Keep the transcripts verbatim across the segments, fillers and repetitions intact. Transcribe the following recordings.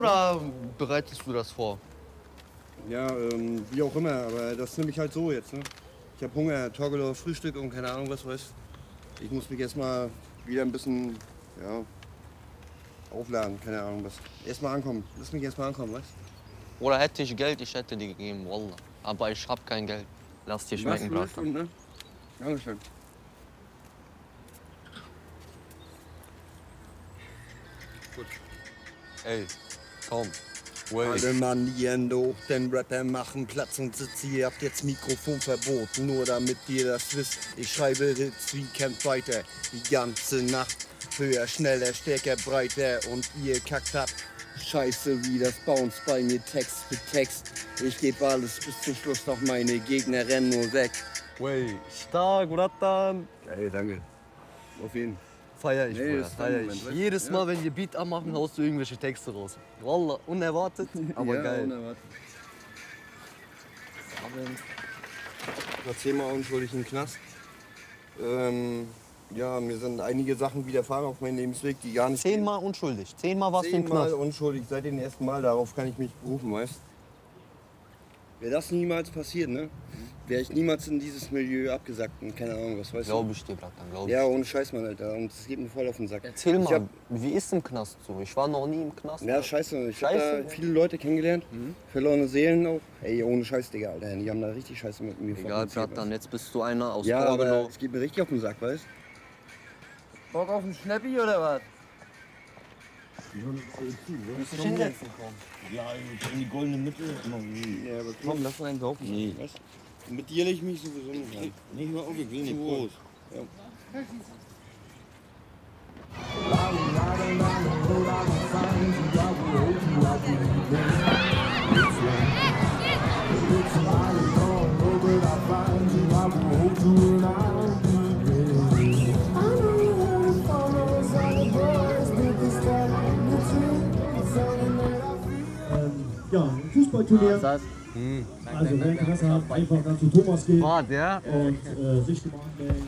Oder bereitest du das vor? Ja, ähm, wie auch immer, aber das nehme ich halt so jetzt, ne? Ich habe Hunger, Torgelow, Frühstück und keine Ahnung was weiß. Ich muss mich erstmal wieder ein bisschen, ja, aufladen, keine Ahnung was. Erstmal ankommen, lass mich erstmal ankommen, weißt du? Oder hätte ich Geld, ich hätte dir gegeben, Wallah. Aber ich hab kein Geld. Lass dir schmecken, Bratan. Ne? Dankeschön. Gut. Ey, komm. Wait. Alle Manieren durch den Rapper machen Platz und sitze hier, habt jetzt Mikrofonverbot, nur damit ihr das wisst. Ich schreibe Hits wie Camp weiter, die ganze Nacht. Höher, schneller, stärker, breiter und ihr kackt habt. Scheiße wie das Bounce bei mir Text für Text. Ich geb alles bis zum Schluss, doch meine Gegner rennen nur weg. Wey, stark, Bratan. Ey, danke. Auf jeden Fall. Feier ich, Nee, Bruder, das ist feier dein ich. Moment, Jedes ja. Mal, wenn wir Beat anmachen, haust du irgendwelche Texte raus. Wallah, unerwartet, aber ja, geil. Unerwartet. Nach zehnmal unschuldig im Knast. Ähm, ja, mir sind einige Sachen widerfahren auf meinem Lebensweg, die gar nicht... Zehnmal unschuldig, zehnmal warst du im Zehnmal Knast. unschuldig, seit dem ersten Mal, darauf kann ich mich berufen, weißt du? Wäre das niemals passiert, ne? Wäre ich niemals in dieses Milieu abgesackt und keine Ahnung, was weißt du? Glaube ich dir, Bratan, glaube ich. Ja, ohne Scheiß, Mann, Alter. Und es geht mir voll auf den Sack. Erzähl Ich mal, hab- wie ist im Knast so? Ich war noch nie im Knast. Ja, scheiße. Ich hab Scheiße? da viele Leute kennengelernt, verlorene Seelen auch. Ey, ohne Scheiß, Digga, Alter. Die haben da richtig Scheiße mit mir Egal, fabriziert, Bratan, jetzt bist du einer aus weißt du? Ja, aber Torgelow. es geht mir richtig auf den Sack, weißt Bock auf einen Schnäppi oder was? Musst dich hinsetzen, komm. Ja, in die goldene Mitte. Immer nie. du? Ja, aber Komm, lass uns einen saufen. Nee. weißt du? Mit dir leg ich mich sowieso nicht an. Nicht mal auf, ich will nicht. Zu Prost. Ja, ein Fußballturnier. Das Also wer Interesse hat, einfach dann zu Thomas gehen war der. und äh, sich mal anmelden.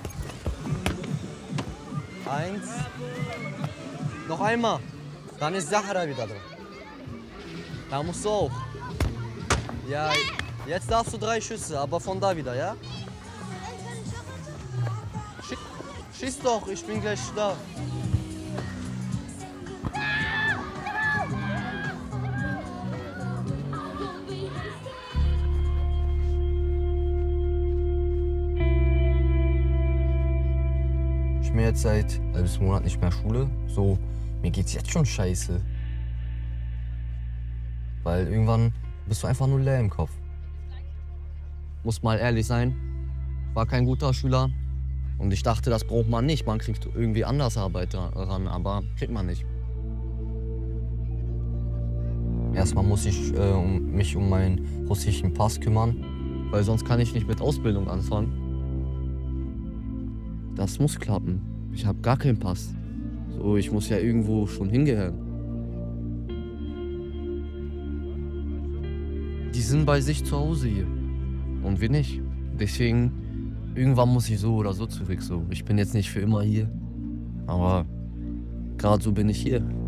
Eins. Noch einmal. Dann ist Sahara wieder drin. Da musst du auch. Ja, jetzt darfst du drei Schüsse, aber von da wieder, ja? Schieß, schieß doch, ich bin gleich da. Ich bin jetzt seit ein halbes Monat nicht mehr Schule. So, mir geht's jetzt schon scheiße. Weil irgendwann bist du einfach nur leer im Kopf. Muss mal ehrlich sein, war kein guter Schüler. Und ich dachte, das braucht man nicht. Man kriegt irgendwie anders Arbeit ran, aber kriegt man nicht. Erstmal muss ich äh, um, mich um meinen russischen Pass kümmern, weil sonst kann ich nicht mit Ausbildung anfangen. Das muss klappen. Ich habe gar keinen Pass. So, ich muss ja irgendwo schon hingehören. Die sind bei sich zu Hause hier. Und wir nicht. Deswegen, irgendwann muss ich so oder so zurück. So. Ich bin jetzt nicht für immer hier. Aber gerade so bin ich hier.